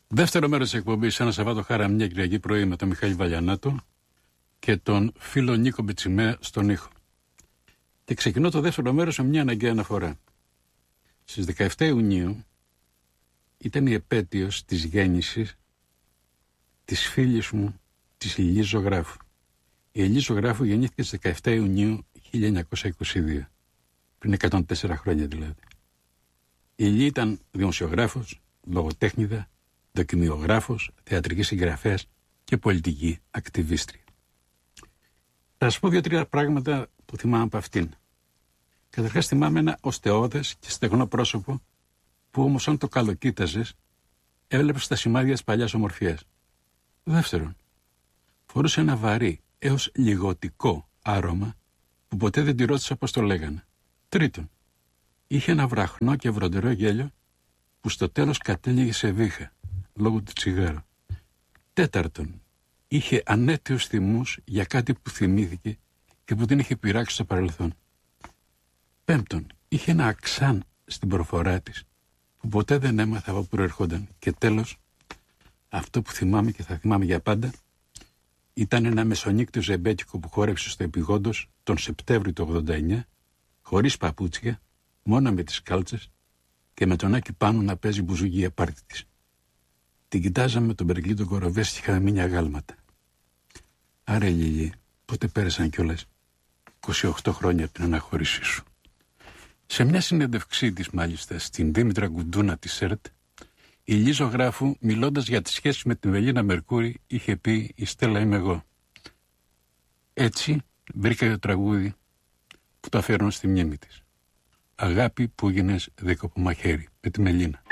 Δεύτερο μέρος της εκπομπής, ένα Σαββάτο Χάρα, μια Κυριακή πρωί με τον Μιχάλη Βαλιανάτο και τον φίλο Νίκο Μπιτσιμέ στον ήχο. Και ξεκινώ το δεύτερο μέρος με μια αναγκαία αναφορά. Στις 17 Ιουνίου ήταν η επέτειος της γέννησης της φίλης μου, της Ηλιής Ζωγράφου. Η Ηλιή Ζωγράφου γεννήθηκε στις 17 Ιουνίου 1922, πριν 104 χρόνια δηλαδή. Η Ηλιή ήταν δημοσιογράφος, λογοτέχνηδα, δοκιμιογράφος, θεατρική συγγραφέας και πολιτική ακτιβίστρια. Θα σας πω 2-3 πράγματα που θυμάμαι από αυτήν. Καταρχάς θυμάμαι ένα οστεώδες και στεγνό πρόσωπο που όμως αν το καλοκοίταζες έβλεπες τα σημάδια της παλιάς ομορφιάς. Δεύτερον, φορούσε ένα βαρύ έως λιγοτικό άρωμα που ποτέ δεν τη ρώτησα πώς το λέγανε. Τρίτον, είχε ένα βραχνό και βροντερό γέλιο που στο τέλος κατέληγε σε βήχα λόγω του τσιγάρου. Τέταρτον, είχε ανέτειους θυμούς για κάτι που θυμήθηκε και που την είχε πειράξει στο παρελθόν. Πέμπτον, είχε ένα αξάν στην προφορά της που ποτέ δεν έμαθα από πού προερχόταν. Και τέλος, αυτό που θυμάμαι και θα θυμάμαι για πάντα, ήταν ένα μεσονύκτιο ζεμπέτικο που χόρεψε στο Επιγόντος τον Σεπτέμβριο του 89, χωρίς παπούτσια, μόνο με τις κάλτσες και με τον Άκη πάνω να παίζει μπουζούκι για πάρτι της. Την κοιτάζαμε με τον Περκλήτο Κοροβές και είχαμε μείνει αγάλματα. Άρα Λιλί, πότε πέρασαν κιόλας 28 χρόνια από την αναχώρησή σου. Σε μια συνέντευξή της μάλιστα στην Δήμητρα Γκουντούνα της ΕΡΤ, η Ηλιή Ζωγράφου, μιλώντας για τις σχέσεις με την Βελίνα Μερκούρη, είχε πει «Η Στέλλα είμαι εγώ». Έτσι βρήκα το τραγούδι που το αφιερώνω στη μνήμη της. Αγάπη που γίνες δίκοπο μαχαίρι, με τη Μελίνα.